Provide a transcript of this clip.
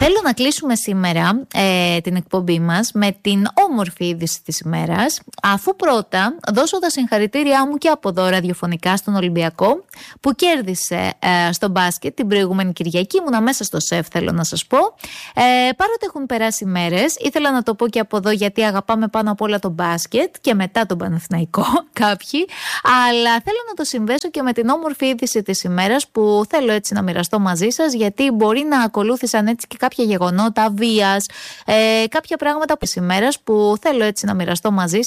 Θέλω να κλείσουμε σήμερα την εκπομπή μας με την όμορφη είδηση της ημέρας, αφού πρώτα δώσω τα συγχαρητήριά μου και από εδώ ραδιοφωνικά στον Ολυμπιακό που κέρδισε στο μπάσκετ την προηγούμενη Κυριακή. Ήμουνα μέσα στο σεφ, θέλω να σας πω. Παρότι έχουν περάσει μέρες, ήθελα να το πω και από εδώ γιατί αγαπάμε πάνω απ' όλα το μπάσκετ και μετά τον Παναθηναϊκό κάποιοι, αλλά θέλω να το συνδέσω και με την όμορφη είδηση της ημέρας που θέλω έτσι να μοιραστώ μαζί σας, γιατί μπορεί να ακολούθησαν έτσι και κάποια γεγονότα βίας, κάποια πράγματα από τις ημέρες που θέλω έτσι να μοιραστώ μαζί